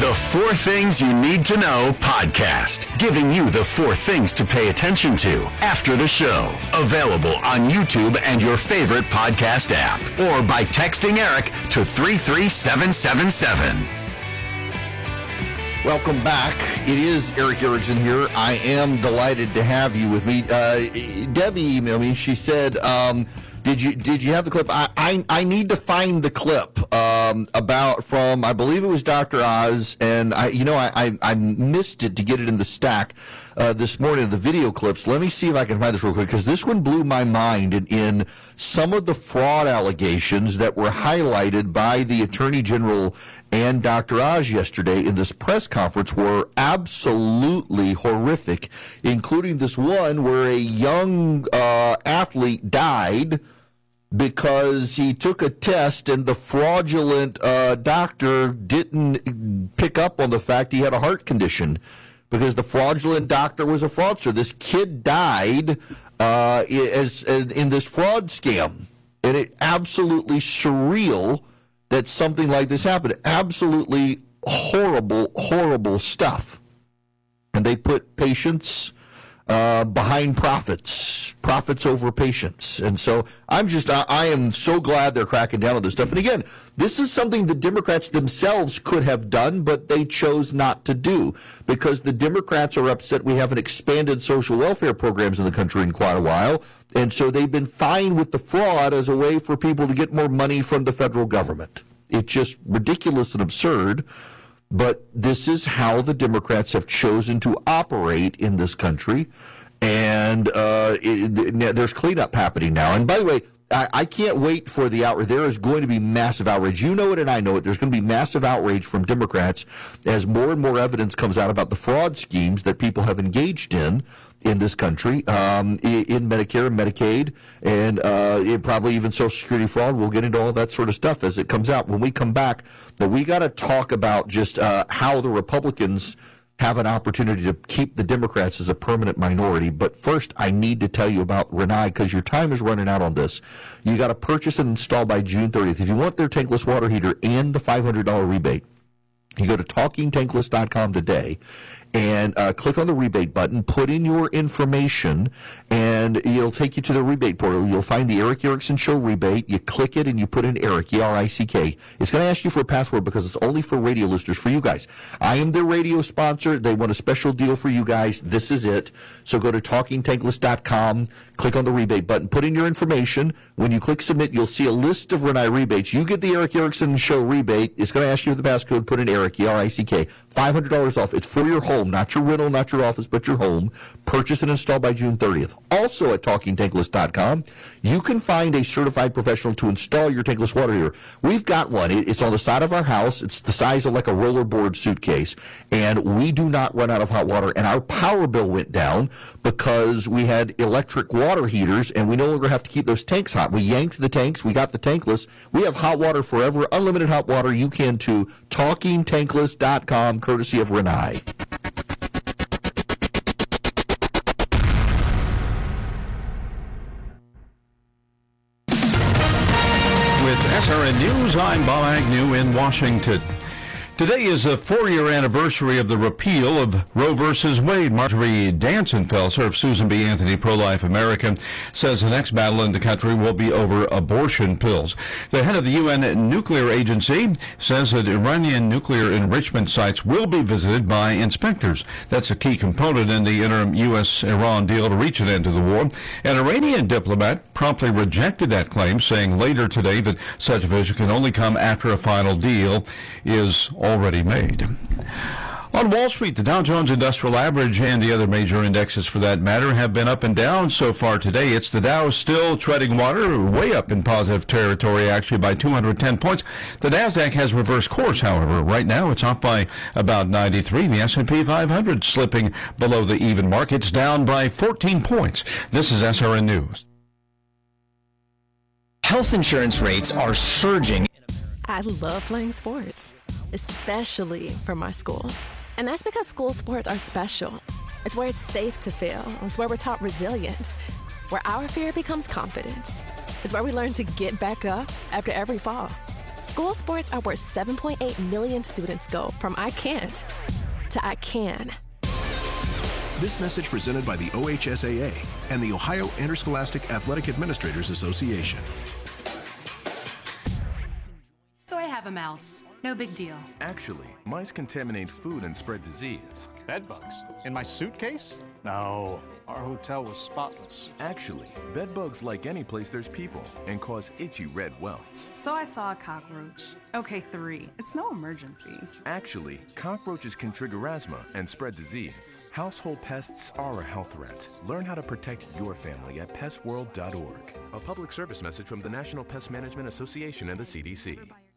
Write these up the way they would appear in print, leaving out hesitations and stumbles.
The 4 Things You Need to Know podcast, giving you the 4 things to pay attention to after the show. Available on YouTube and your favorite podcast app, or by texting Eric to 33777. Welcome back. It is Eric Erickson here. I am delighted to have you with me. Debbie emailed me. She said, Did you have the clip? I need to find the clip about from, I believe it was Dr. Oz, and I missed it to get it in the stack this morning, the video clips. Let me see if I can find this real quick, because this one blew my mind in some of the fraud allegations that were highlighted by the Attorney General and Dr. Oz yesterday in this press conference were absolutely horrific, including this one where a young athlete died because he took a test and the fraudulent doctor didn't pick up on the fact he had a heart condition because the fraudulent doctor was a fraudster. This kid died in this fraud scam, and it absolutely surreal that something like this happened. Absolutely horrible, horrible stuff. And they put patients behind profits over patients. And so I am so glad they're cracking down on this stuff. And again, this is something the Democrats themselves could have done, but they chose not to do because the Democrats are upset we haven't expanded social welfare programs in the country in quite a while. And so they've been fine with the fraud as a way for people to get more money from the federal government. It's just ridiculous and absurd. But this is how the Democrats have chosen to operate in this country. And there's cleanup happening now. And by the way, I can't wait for the outrage. There is going to be massive outrage. You know it and I know it. There's going to be massive outrage from Democrats as more and more evidence comes out about the fraud schemes that people have engaged in this country, in Medicare and Medicaid, and probably even Social Security fraud. We'll get into all that sort of stuff as it comes out. When we come back, but we got to talk about just how the Republicans have an opportunity to keep the Democrats as a permanent minority. But first, I need to tell you about Rinnai, because your time is running out on this. You got to purchase and install by June 30th. If you want their tankless water heater and the $500 rebate, you go to TalkingTankless.com today and click on the rebate button, put in your information, and it'll take you to the rebate portal. You'll find the Eric Erickson Show rebate. You click it, and you put in Eric, E-R-I-C-K. It's going to ask you for a password because it's only for radio listeners, for you guys. I am their radio sponsor. They want a special deal for you guys. This is it. So go to TalkingTankless.com, click on the rebate button, put in your information. When you click submit, you'll see a list of Rinnai rebates. You get the Eric Erickson Show rebate. It's going to ask you for the passcode. Put in Eric, E-R-I-C-K. $500 off. It's for your home. Not your rental, not your office, but your home. Purchase and install by June 30th. Also at TalkingTankless.com, you can find a certified professional to install your tankless water heater. We've got one. It's on the side of our house. It's the size of like a rollerboard suitcase, and we do not run out of hot water. And our power bill went down because we had electric water heaters, and we no longer have to keep those tanks hot. We yanked the tanks. We got the tankless. We have hot water forever, unlimited hot water. You can too. TalkingTankless.com, courtesy of Rinnai. With SRN News, I'm Bob Agnew in Washington. Today is the 4-year anniversary of the repeal of Roe v. Wade. Marjorie Dansenfelser of Susan B. Anthony Pro-Life America says the next battle in the country will be over abortion pills. The head of the UN Nuclear Agency says that Iranian nuclear enrichment sites will be visited by inspectors. That's a key component in the interim U.S.-Iran deal to reach an end to the war. An Iranian diplomat promptly rejected that claim, saying later today that such a visit can only come after a final deal is already made. On Wall Street, the Dow Jones Industrial Average and the other major indexes for that matter have been up and down so far today. It's the Dow still treading water, way up in positive territory actually by 210 points. The Nasdaq has reversed course, however. Right now it's off by about 93. The S&P 500 slipping below the even mark. It's down by 14 points. This is SRN News. Health insurance rates are surging. I love playing sports, especially for my school. And that's because school sports are special. It's where it's safe to fail. It's where we're taught resilience, where our fear becomes confidence. It's where we learn to get back up after every fall. School sports are where 7.8 million students go from I can't to I can. This message presented by the OHSAA and the Ohio Interscholastic Athletic Administrators Association. So I have a mouse. No big deal. Actually, mice contaminate food and spread disease. Bed bugs? In my suitcase? No, our hotel was spotless. Actually, bed bugs like any place there's people and cause itchy red welts. So I saw a cockroach. Okay, 3. It's no emergency. Actually, cockroaches can trigger asthma and spread disease. Household pests are a health threat. Learn how to protect your family at pestworld.org. A public service message from the National Pest Management Association and the CDC.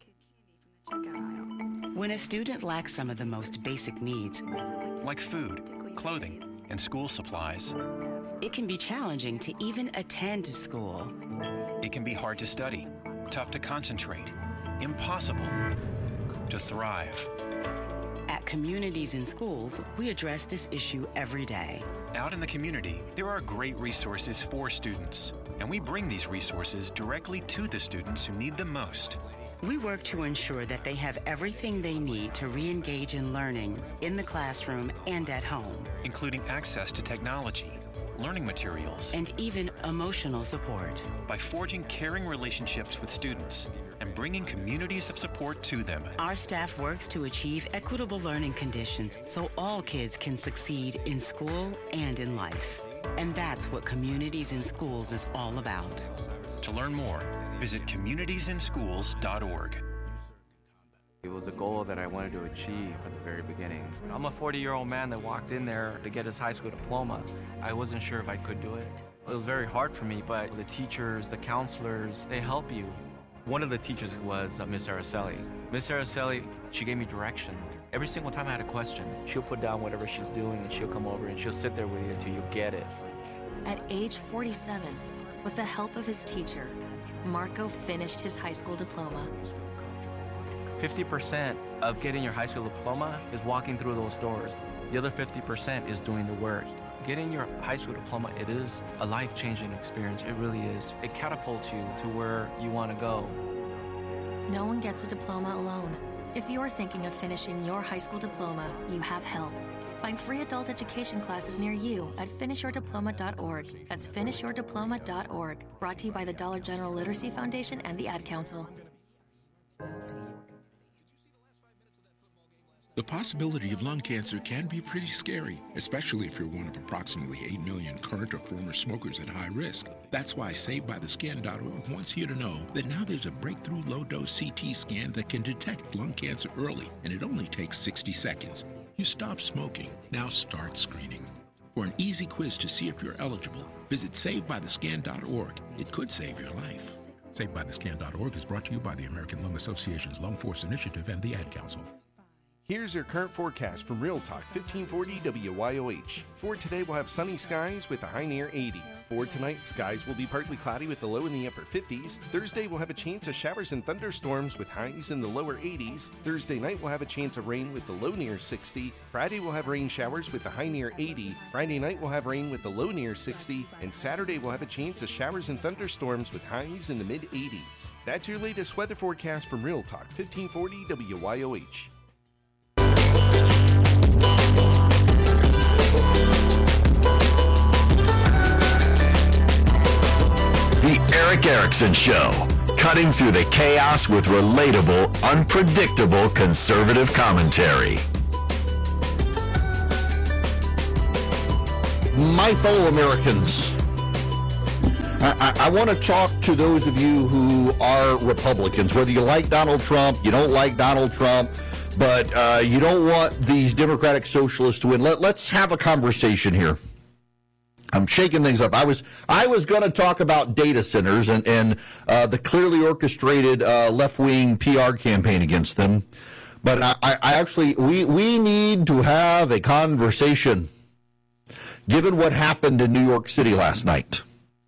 When a student lacks some of the most basic needs, like food, clothing, and school supplies, it can be challenging to even attend school. It can be hard to study, tough to concentrate, impossible to thrive. At Communities in Schools, we address this issue every day. Out in the community, there are great resources for students, and we bring these resources directly to the students who need them most. We work to ensure that they have everything they need to re-engage in learning in the classroom and at home, including access to technology, learning materials, and even emotional support. By forging caring relationships with students and bringing communities of support to them, our staff works to achieve equitable learning conditions so all kids can succeed in school and in life. And that's what Communities in Schools is all about. To learn more, visit communitiesinschools.org. It was a goal that I wanted to achieve from the very beginning. I'm a 40-year-old man that walked in there to get his high school diploma. I wasn't sure if I could do it. It was very hard for me, but the teachers, the counselors, they help you. One of the teachers was Miss Araceli. Miss Araceli, she gave me direction. Every single time I had a question, she'll put down whatever she's doing and she'll come over and she'll sit there with you until you get it. At age 47, with the help of his teacher, Marco finished his high school diploma. 50% of getting your high school diploma is walking through those doors. The other 50% is doing the work. Getting your high school diploma, it is a life-changing experience. It really is. It catapults you to where you want to go. No one gets a diploma alone. If you're thinking of finishing your high school diploma, you have help. Find free adult education classes near you at finishyourdiploma.org. That's finishyourdiploma.org. Brought to you by the Dollar General Literacy Foundation and the Ad Council. The possibility of lung cancer can be pretty scary, especially if you're one of approximately 8 million current or former smokers at high risk. That's why SavedByTheScan.org wants you to know that now there's a breakthrough low-dose CT scan that can detect lung cancer early, and it only takes 60 seconds. You stop smoking. Now start screening. For an easy quiz to see if you're eligible, visit SavedByTheScan.org. It could save your life. SavedByTheScan.org is brought to you by the American Lung Association's Lung Force Initiative and the Ad Council. Here's your current forecast from Real Talk 1540 WYOH. For today, we'll have sunny skies with a high near 80. For tonight, skies will be partly cloudy with the low in the upper 50s. Thursday, we'll have a chance of showers and thunderstorms with highs in the lower 80s. Thursday night, we'll have a chance of rain with the low near 60. Friday, we'll have rain showers with the high near 80. Friday night, we'll have rain with the low near 60. And Saturday, we'll have a chance of showers and thunderstorms with highs in the mid 80s. That's your latest weather forecast from Real Talk 1540 WYOH. The Eric Erickson Show, cutting through the chaos with relatable, unpredictable conservative commentary. My fellow Americans, I want to talk to those of you who are Republicans, whether you like Donald Trump, you don't like Donald Trump, but you don't want these Democratic Socialists to win. Let's have a conversation here. I'm shaking things up. I was going to talk about data centers and the clearly orchestrated left-wing PR campaign against them, but I actually we need to have a conversation, given what happened in New York City last night.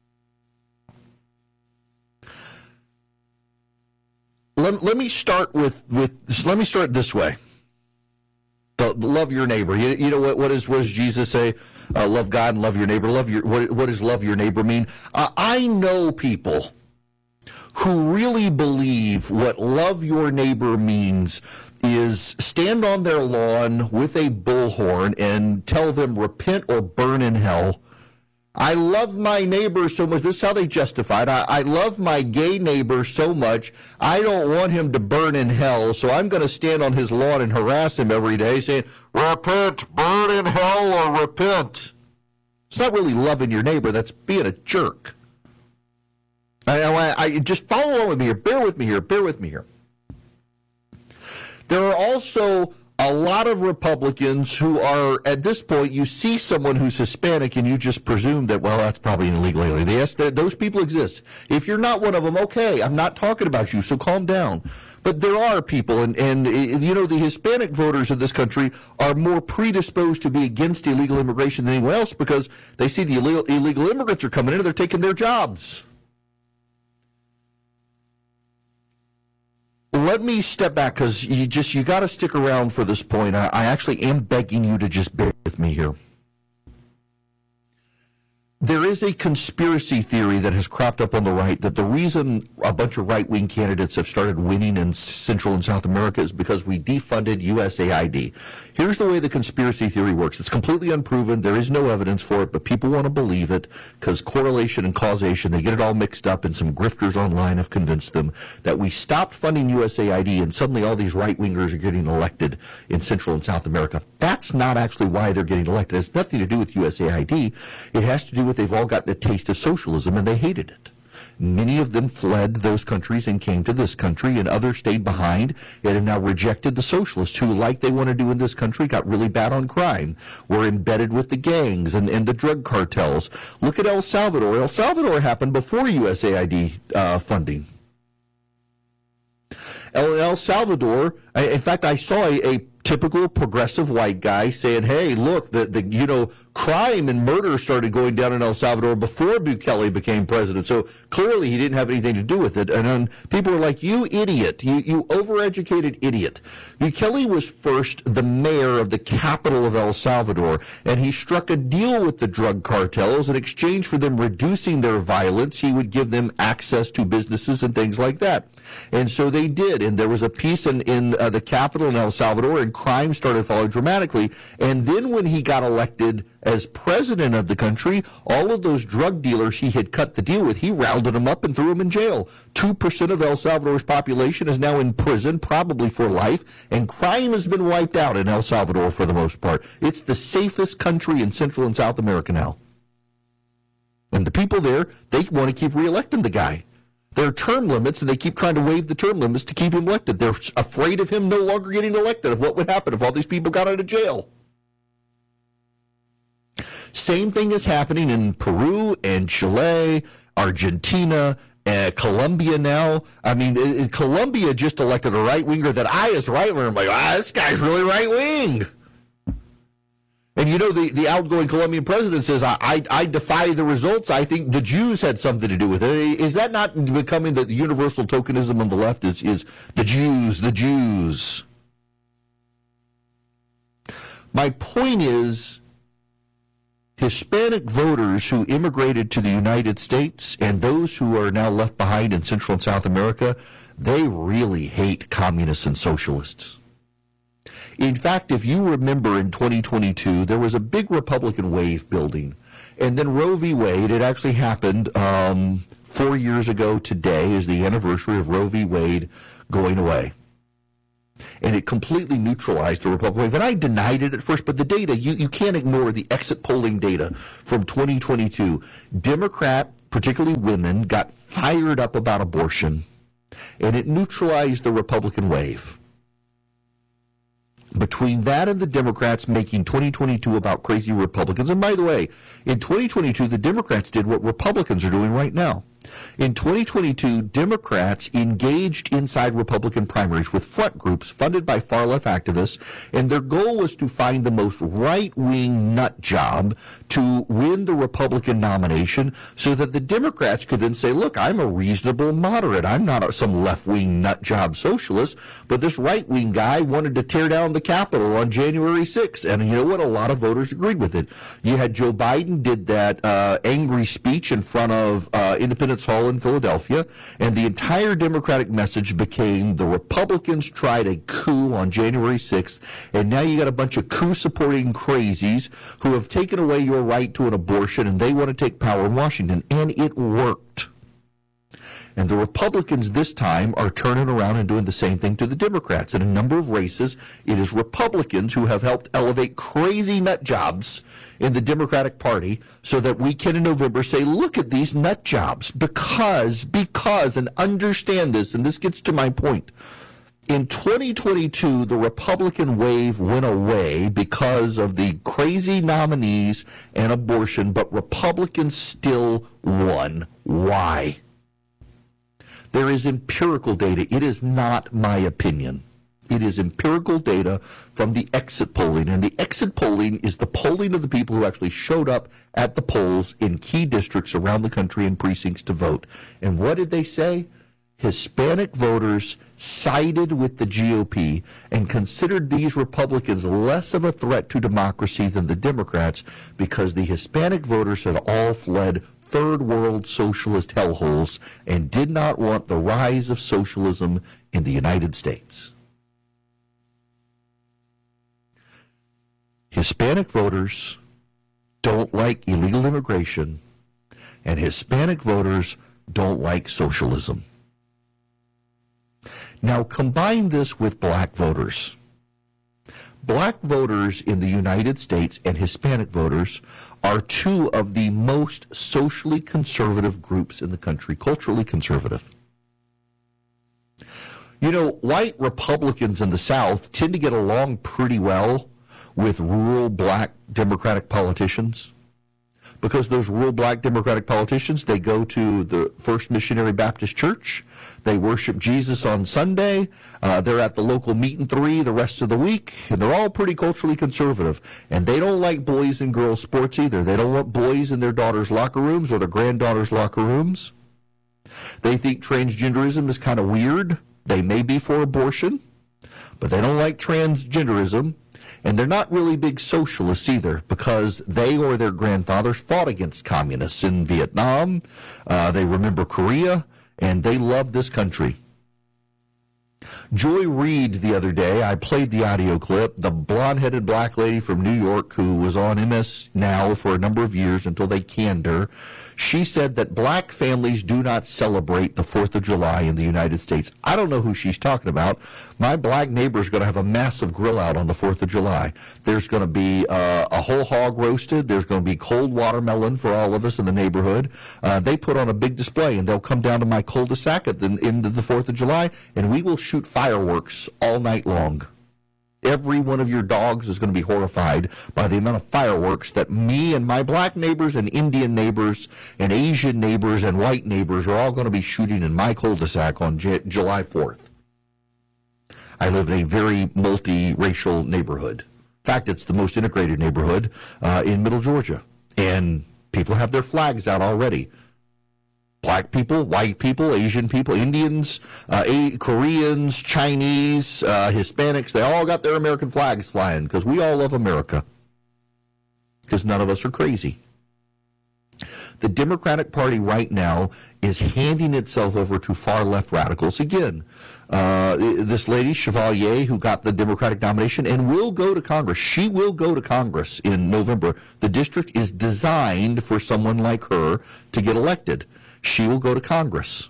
Let me start let me start this way. Love your neighbor. You know what does Jesus say? Love God and love your neighbor. What does love your neighbor mean? I know people who really believe what love your neighbor means is stand on their lawn with a bullhorn and tell them repent or burn in hell. I love my neighbor so much. This is how they justify it. I love my gay neighbor so much, I don't want him to burn in hell, so I'm going to stand on his lawn and harass him every day saying, repent, burn in hell, or repent. It's not really loving your neighbor. That's being a jerk. I just follow along with me here. Bear with me here. There are also a lot of Republicans who are, at this point, you see someone who's Hispanic and you just presume that, well, that's probably an illegal alien. Yes, those people exist. If you're not one of them, okay, I'm not talking about you, so calm down. But there are people, and you know, the Hispanic voters of this country are more predisposed to be against illegal immigration than anyone else because they see the illegal immigrants are coming in and they're taking their jobs. Let me step back because you got to stick around for this point. I actually am begging you to just bear with me here. There is a conspiracy theory that has cropped up on the right that the reason a bunch of right-wing candidates have started winning in Central and South America is because we defunded USAID. Here's the way the conspiracy theory works. It's completely unproven. There is no evidence for it, but people want to believe it because correlation and causation, they get it all mixed up, and some grifters online have convinced them that we stopped funding USAID and suddenly all these right-wingers are getting elected in Central and South America. That's not actually why they're getting elected. It has nothing to do with USAID. It has to do with they've all gotten a taste of socialism and they hated it. Many of them fled those countries and came to this country, and others stayed behind and have now rejected the socialists who, like they want to do in this country, got really bad on crime, were embedded with the gangs and the drug cartels. Look at El Salvador. El Salvador happened before USAID funding. El Salvador, in fact, I saw a typical progressive white guy saying, hey, look, the crime and murder started going down in El Salvador before Bukele became president. So clearly he didn't have anything to do with it. And then people were like, you idiot, you overeducated idiot. Bukele was first the mayor of the capital of El Salvador, and he struck a deal with the drug cartels. In exchange for them reducing their violence, he would give them access to businesses and things like that. And so they did. And there was a peace in the capital in El Salvador, and crime started falling dramatically. And then when he got elected as president of the country, all of those drug dealers he had cut the deal with, he rounded them up and threw them in jail. 2% of El Salvador's population is now in prison, probably for life, and crime has been wiped out in El Salvador for the most part. It's the safest country in Central and South America now. And the people there, they want to keep reelecting the guy. There are term limits, and they keep trying to waive the term limits to keep him elected. They're afraid of him no longer getting elected, of what would happen if all these people got out of jail. Same thing is happening in Peru and Chile, Argentina, Colombia now. I mean, Colombia just elected a right-winger that I, as a right-winger, I'm like, this guy's really right-wing. And you know, the outgoing Colombian president says, I defy the results. I think the Jews had something to do with it. Is that not becoming the universal tokenism on the left is the Jews? My point is, Hispanic voters who immigrated to the United States and those who are now left behind in Central and South America, they really hate communists and socialists. In fact, if you remember in 2022, there was a big Republican wave building. And then Roe v. Wade, it actually happened 4 years ago today is the anniversary of Roe v. Wade going away. And it completely neutralized the Republican wave. And I denied it at first, but the data, you can't ignore the exit polling data from 2022. Democrat, particularly women, got fired up about abortion, and it neutralized the Republican wave. Between that and the Democrats making 2022 about crazy Republicans, and by the way, in 2022, the Democrats did what Republicans are doing right now. In 2022, Democrats engaged inside Republican primaries with front groups funded by far-left activists, and their goal was to find the most right-wing nut job to win the Republican nomination so that the Democrats could then say, look, I'm a reasonable moderate. I'm not some left-wing nut job socialist, but this right-wing guy wanted to tear down the Capitol on January 6th, and you know what? A lot of voters agreed with it. You had Joe Biden did that angry speech in front of Independence Independence Hall in Philadelphia, and the entire Democratic message became the Republicans tried a coup on January 6th, and now you got a bunch of coup-supporting crazies who have taken away your right to an abortion, and they want to take power in Washington, and it worked. And the Republicans this time are turning around and doing the same thing to the Democrats. In a number of races, it is Republicans who have helped elevate crazy nut jobs in the Democratic Party so that we can in November say, look at these nut jobs. Because, and understand this, and this gets to my point. In 2022, the Republican wave went away because of the crazy nominees and abortion, but Republicans still won. Why? There is empirical data. It is not my opinion. It is empirical data from the exit polling. And the exit polling is the polling of the people who actually showed up at the polls in key districts around the country and precincts to vote. And what did they say? Hispanic voters sided with the GOP and considered these Republicans less of a threat to democracy than the Democrats because the Hispanic voters had all fled third world socialist hellholes and did not want the rise of socialism in the United States. Hispanic voters don't like illegal immigration, and Hispanic voters don't like socialism. Now combine this with black voters. Black voters in the United States and Hispanic voters are two of the most socially conservative groups in the country, culturally conservative. You know, white Republicans in the South tend to get along pretty well with rural black Democratic politicians because those rural black Democratic politicians, they go to the First Missionary Baptist Church, they worship Jesus on Sunday, they're at the local meet and three the rest of the week, and they're all pretty culturally conservative. And they don't like boys and girls sports either. They don't want boys in their daughters' locker rooms or their granddaughters' locker rooms. They think transgenderism is kind of weird. They may be for abortion, but they don't like transgenderism. And they're not really big socialists either because they or their grandfathers fought against communists in Vietnam. They remember Korea, and they love this country. Joy Reid the other day, I played the audio clip, the blonde-headed black lady from New York who was on MS Now for a number of years until they canned her. She said that black families do not celebrate the 4th of July in the United States. I don't know who she's talking about. My black neighbor is going to have a massive grill out on the 4th of July. There's going to be a whole hog roasted. There's going to be cold watermelon for all of us in the neighborhood. They put on a big display, and they'll come down to my cul-de-sac at the end of the 4th of July, and we will shoot fireworks all night long. Every one of your dogs is going to be horrified by the amount of fireworks that me and my black neighbors and Indian neighbors and Asian neighbors and white neighbors are all going to be shooting in my cul-de-sac on July 4th. I live in a very multi-racial neighborhood. In fact, it's the most integrated neighborhood in Middle Georgia. And people have their flags out already. Black people, white people, Asian people, Indians, Koreans, Chinese, Hispanics, they all got their American flags flying because we all love America. Because none of us are crazy. The Democratic Party right now is handing itself over to far-left radicals. Again, this lady, Chevalier, who got the Democratic nomination and will go to Congress. She will go to Congress in November. The district is designed for someone like her to get elected. She will go to Congress.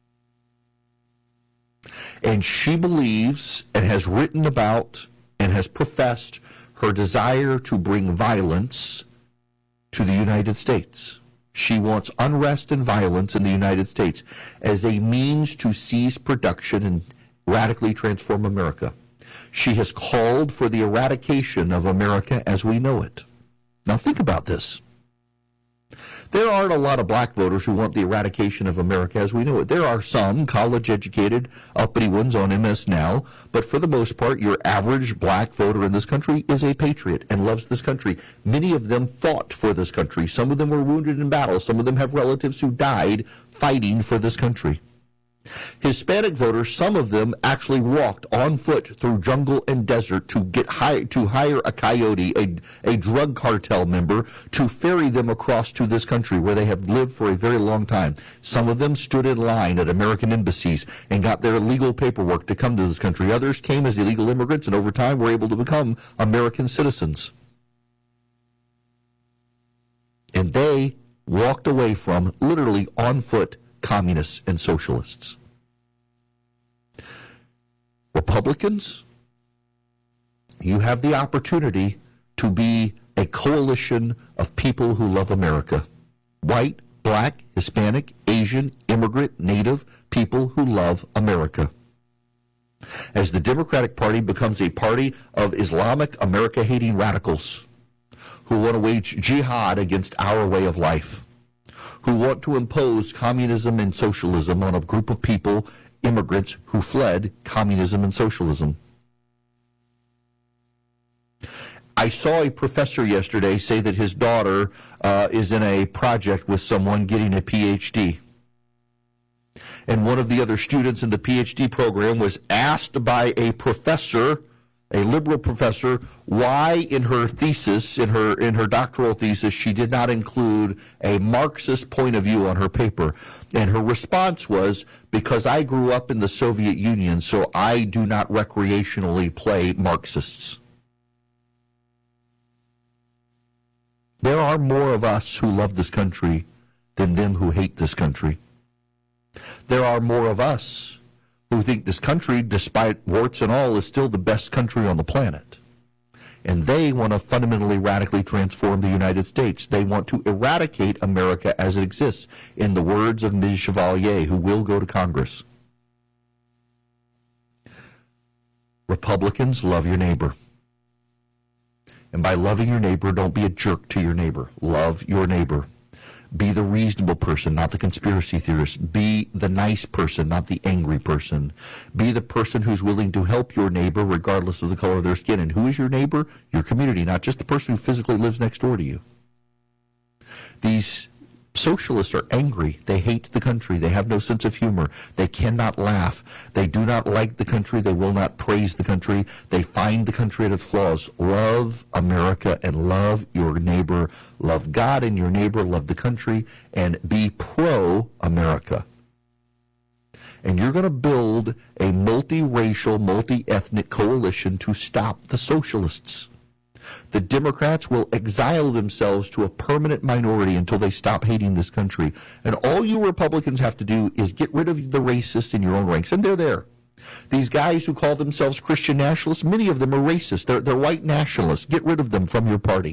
And she believes and has written about and has professed her desire to bring violence to the United States. She wants unrest and violence in the United States as a means to seize production and radically transform America. She has called for the eradication of America as we know it. Now think about this. There aren't a lot of black voters who want the eradication of America as we know it. There are some college-educated, uppity ones on MS Now, but for the most part, your average black voter in this country is a patriot and loves this country. Many of them fought for this country. Some of them were wounded in battle. Some of them have relatives who died fighting for this country. Hispanic voters, some of them actually walked on foot through jungle and desert to hire a coyote, a drug cartel member, to ferry them across to this country where they have lived for a very long time. Some of them stood in line at American embassies and got their legal paperwork to come to this country. Others came as illegal immigrants and over time were able to become American citizens. And they walked away from, literally on foot, communists and socialists. Republicans, you have the opportunity to be a coalition of people who love America. White, black, Hispanic, Asian, immigrant, Native, people who love America. As the Democratic Party becomes a party of Islamic America-hating radicals who want to wage jihad against our way of life, who want to impose communism and socialism on a group of people, immigrants, who fled communism and socialism. I saw a professor yesterday say that his daughter is in a project with someone getting a PhD. And one of the other students in the PhD program was asked by a professor, a liberal professor, why in her thesis, in her doctoral thesis, she did not include a Marxist point of view on her paper. And her response was, because I grew up in the Soviet Union, so I do not recreationally play Marxists. There are more of us who love this country than them who hate this country. There are more of us who think this country, despite warts and all, is still the best country on the planet. And they want to fundamentally, radically transform the United States. They want to eradicate America as it exists, in the words of Ms. Chevalier, who will go to Congress. Republicans, love your neighbor. And by loving your neighbor, don't be a jerk to your neighbor. Love your neighbor. Be the reasonable person, not the conspiracy theorist. Be the nice person, not the angry person. Be the person who's willing to help your neighbor regardless of the color of their skin. And who is your neighbor? Your community, not just the person who physically lives next door to you. These socialists are angry. They hate the country. They have no sense of humor. They cannot laugh. They do not like the country. They will not praise the country. They find the country at its flaws. Love America and love your neighbor. Love God and your neighbor. Love the country and be pro-America. And you're going to build a multiracial, multi-ethnic coalition to stop the socialists. The Democrats will exile themselves to a permanent minority until they stop hating this country. And all you Republicans have to do is get rid of the racists in your own ranks. And they're there. These guys who call themselves Christian nationalists, many of them are racist. They're white nationalists. Get rid of them from your party.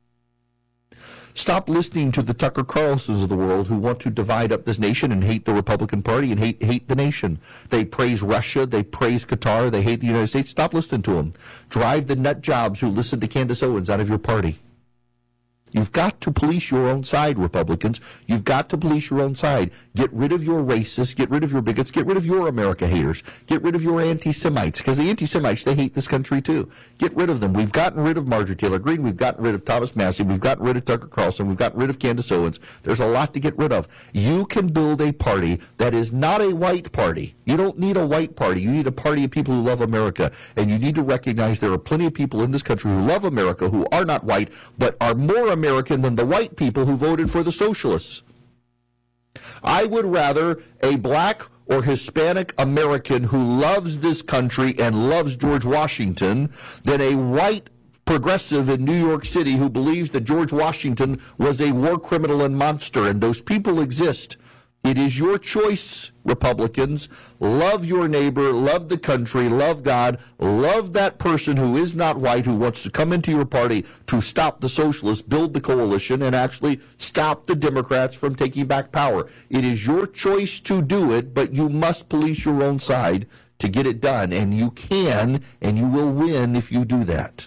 Stop listening to the Tucker Carlsons of the world who want to divide up this nation and hate the Republican Party and hate the nation. They praise Russia. They praise Qatar. They hate the United States. Stop listening to them. Drive the nut jobs who listen to Candace Owens out of your party. You've got to police your own side, Republicans. You've got to police your own side. Get rid of your racists. Get rid of your bigots. Get rid of your America haters. Get rid of your anti-Semites, because the anti-Semites, they hate this country too. Get rid of them. We've gotten rid of Marjorie Taylor Greene. We've gotten rid of Thomas Massie. We've gotten rid of Tucker Carlson. We've gotten rid of Candace Owens. There's a lot to get rid of. You can build a party that is not a white party. You don't need a white party. You need a party of people who love America. And you need to recognize there are plenty of people in this country who love America, who are not white, but are more American than the white people who voted for the socialists. I would rather a black or Hispanic American who loves this country and loves George Washington than a white progressive in New York City who believes that George Washington was a war criminal and monster, and those people exist. It is your choice, Republicans. Love your neighbor, love the country, love God, love that person who is not white, who wants to come into your party to stop the socialists, build the coalition, and actually stop the Democrats from taking back power. It is your choice to do it, but you must police your own side to get it done. And you can, and you will win if you do that.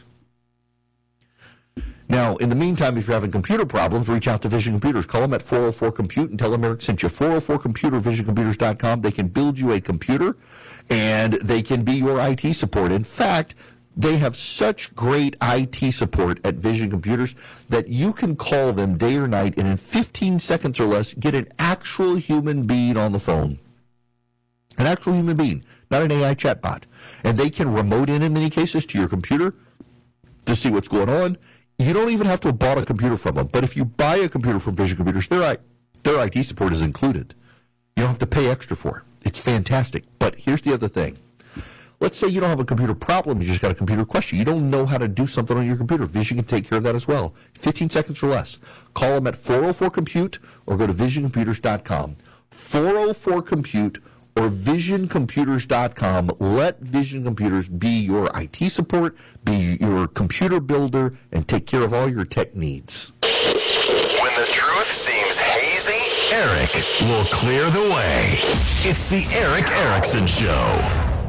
Now, in the meantime, if you're having computer problems, reach out to Vision Computers. Call them at 404-COMPUTE and tell them Eric sent you. 404-COMPUTER, VisionComputers.com. They can build you a computer, and they can be your IT support. In fact, they have such great IT support at Vision Computers that you can call them day or night, and in 15 seconds or less, get an actual human being on the phone. An actual human being, not an AI chatbot. And they can remote in many cases to your computer to see what's going on. You don't even have to have bought a computer from them. But if you buy a computer from Vision Computers, their IT support is included. You don't have to pay extra for it. It's fantastic. But here's the other thing. Let's say you don't have a computer problem, you just got a computer question. You don't know how to do something on your computer. Vision can take care of that as well. 15 seconds or less. Call them at 404-COMPUTE or go to visioncomputers.com. 404-COMPUTE or visioncomputers.com. Let Vision Computers be your IT support, be your computer builder, and take care of all your tech needs. When the truth seems hazy, Eric will clear the way. It's the Eric Erickson Show.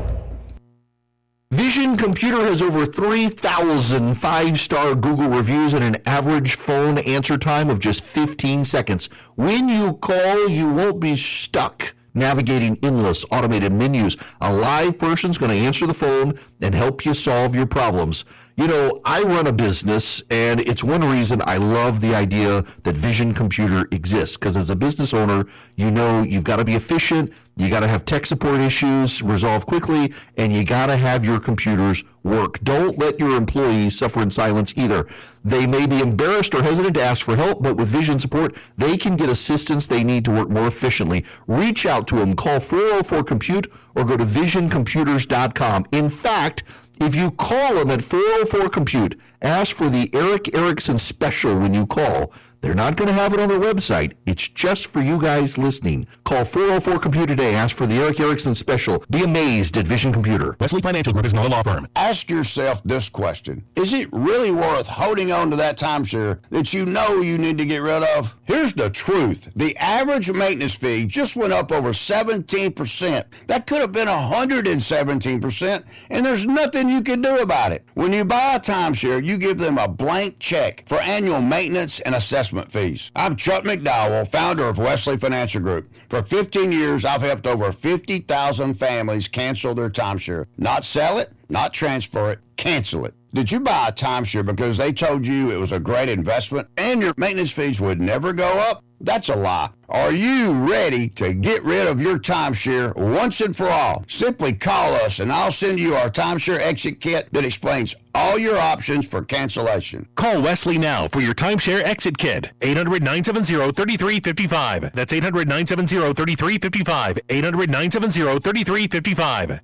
Vision Computer has over 3,000 five-star Google reviews and an average phone answer time of just 15 seconds. When you call, you won't be stuck navigating endless automated menus. A live person's going to answer the phone and help you solve your problems. You know, I run a business, and it's one reason I love the idea that Vision Computer exists, because as a business owner, you know you've got to be efficient, you got to have tech support issues resolved quickly, and you got to have your computers work. Don't let your employees suffer in silence either. They may be embarrassed or hesitant to ask for help, but with Vision support, they can get assistance they need to work more efficiently. Reach out to them. Call 404-COMPUTE or go to visioncomputers.com. In fact, if you call them at 404-COMPUTE, ask for the Eric Erickson special when you call. They're not going to have it on their website. It's just for you guys listening. Call 404-COMPUTE today. Ask for the Eric Erickson special. Be amazed at Vision Computer. Wesley Financial Group is not a law firm. Ask yourself this question. Is it really worth holding on to that timeshare that you know you need to get rid of? Here's the truth. The average maintenance fee just went up over 17%. That could have been 117%, and there's nothing you can do about it. When you buy a timeshare, you give them a blank check for annual maintenance and assessment fees. I'm Chuck McDowell, founder of Wesley Financial Group. For 15 years, I've helped over 50,000 families cancel their timeshare. Not sell it, not transfer it, cancel it. Did you buy a timeshare because they told you it was a great investment and your maintenance fees would never go up? That's a lie. Are you ready to get rid of your timeshare once and for all? Simply call us and I'll send you our timeshare exit kit that explains all your options for cancellation. Call Wesley now for your timeshare exit kit. 800-970-3355. That's 800-970-3355. 800-970-3355.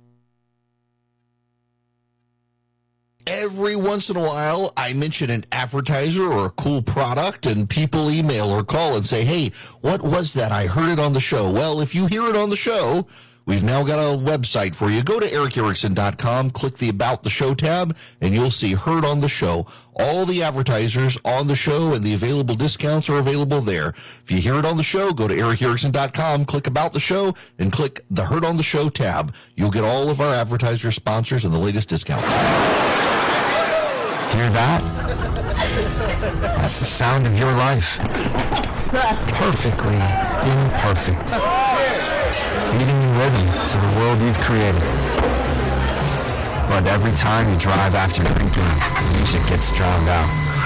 Every once in a while, I mention an advertiser or a cool product, and people email or call and say, hey, what was that? I heard it on the show. Well, if you hear it on the show, we've now got a website for you. Go to ericerickson.com, click the About the Show tab, and you'll see Heard on the Show. All the advertisers on the show and the available discounts are available there. If you hear it on the show, go to ericerickson.com, click About the Show, and click the Heard on the Show tab. You'll get all of our advertiser sponsors and the latest discounts. Hear that? That's the sound of your life. Perfectly imperfect. Beating and living to the world you've created. But every time you drive after drinking, the music gets drowned out.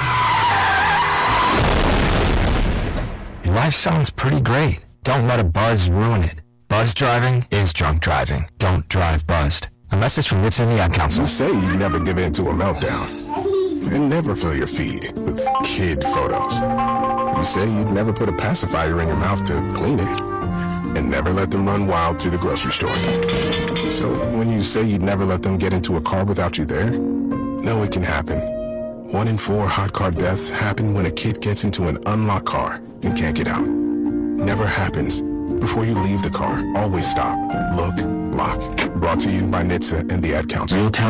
Your life sounds pretty great. Don't let a buzz ruin it. Buzz driving is drunk driving. Don't drive buzzed. A message from Wits in the Ad Council. You say you never give in to a meltdown. And never fill your feed with kid photos. You say you'd never put a pacifier in your mouth to clean it. And never let them run wild through the grocery store. So when you say you'd never let them get into a car without you there, know it can happen. 1 in 4 hot car deaths happen when a kid gets into an unlocked car and can't get out. Never happens. Before you leave the car, always stop, look, lock. Brought to you by NHTSA and the Ad Council.